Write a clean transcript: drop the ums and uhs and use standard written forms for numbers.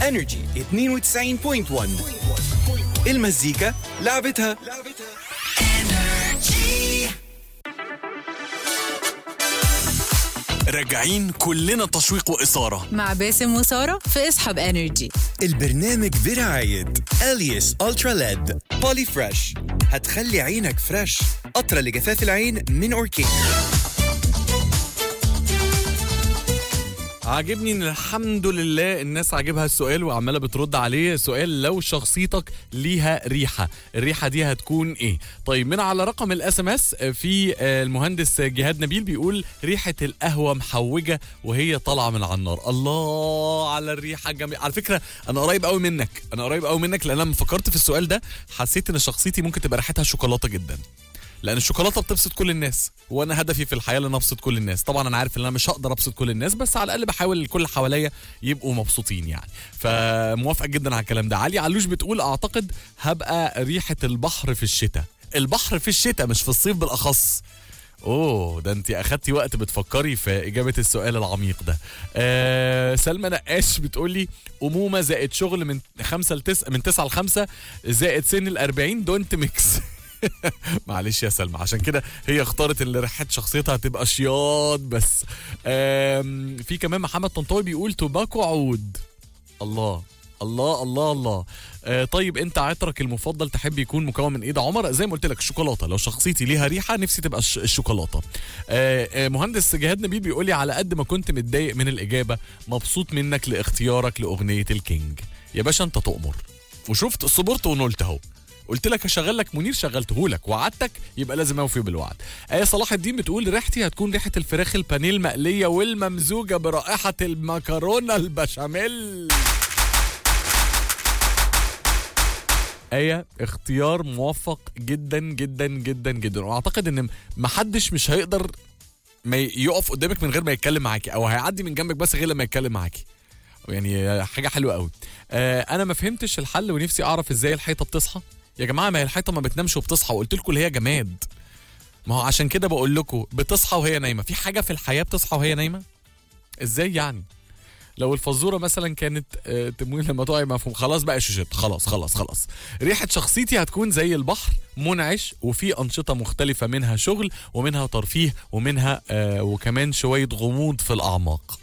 انرجي 92.1. المزيكا لعبتها. راجعين كلنا تشويق وإثارة مع باسم وسارة في اسحب انرجي. البرنامج برعاية اليس الترا ليد بولي فريش، هتخلي عينك فريش. قطرة لجفاف العين من اوركيد. عاجبني ان الحمد لله الناس عاجبها السؤال وعماله بترد عليه. سؤال: لو شخصيتك ليها ريحه، الريحه دي هتكون ايه؟ طيب من على رقم الاس ام اس في المهندس جهاد نبيل بيقول: ريحه القهوه محوجه وهي طالعه من على النار. الله على الريحه الجميله. على فكره انا قريب قوي منك، لان انا لما فكرت في السؤال ده حسيت ان شخصيتي ممكن تبقى ريحتها شوكولاته جدا، لان الشوكولاته بتبسط كل الناس، وانا هدفي في الحياه ان انا ابسط كل الناس. طبعا انا عارف ان انا مش هقدر ابسط كل الناس، بس على الاقل بحاول الكل حواليا يبقوا مبسوطين يعني. فموافق جدا على الكلام ده. علي علوش بتقول: اعتقد هبقى ريحه البحر في الشتاء. البحر في الشتاء مش في الصيف بالاخص. اوه، ده انت اخدتي وقت بتفكري في اجابه السؤال العميق ده. سلمى نقاش بتقولي: امومه زائد شغل من 9 ل 5 زائد سن ال40 دونت ميكس. معلش يا سلمى، عشان كده هي اختارت اللي ريحه شخصيتها هتبقى شياط بس. في كمان محمد طنطاوي بيقول: توباكو عود. الله الله الله الله. طيب انت عطرك المفضل تحب يكون مكون من ايه؟ ده عمر زي ما قلت لك الشوكولاته. لو شخصيتي ليها ريحه نفسي تبقى الشوكولاته. مهندس جهاد نبيل بيقول لي: على قد ما كنت متضايق من الاجابه مبسوط منك لاختيارك لاغنيه الكينج. يا باشا انت تؤمر، وشفت صبرت ونلت اهو. قلت لك هشغل لك منير، شغلته لك، وعدتك يبقى لازم اوفي بالوعد. صلاح الدين بتقول: ريحتي هتكون ريحه الفراخ البانيه المقليه والممزوجه برائحه المكرونه البشاميل. اختيار موفق جدا جدا جدا جدا، واعتقد ان محدش مش هيقدر ما يقف قدامك من غير ما يتكلم معاكي، او هيعدي من جنبك بس غير لما يتكلم معاكي. يعني حاجه حلوه قوي. انا ما فهمتش الحل ونفسي اعرف ازاي الحيطه بتصحى. يا جماعه ما هي الحيطه ما بتنامش وبتصحى، وقلت لكم اللي هي جماد. ما هو عشان كده بقول لكم بتصحى وهي نايمه. في حاجه في الحياه بتصحى وهي نايمه؟ ازاي يعني؟ لو الفزوره مثلا كانت تمويل لما تقعي مفهوم. خلاص بقى شوشت، خلاص. ريحه شخصيتي هتكون زي البحر منعش، وفي انشطه مختلفه، منها شغل ومنها ترفيه ومنها وكمان شويه غموض في الاعماق.